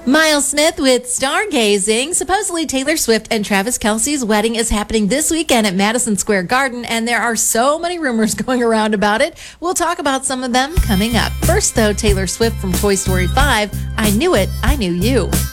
Miles Smith with Stargazing. Supposedly Taylor Swift and Travis Kelce's wedding is happening this weekend at Madison Square Garden, and there are so many rumors going around about it. We'll talk about some of them coming up. First, though, Taylor Swift from Toy Story 5, I Knew It, I Knew You.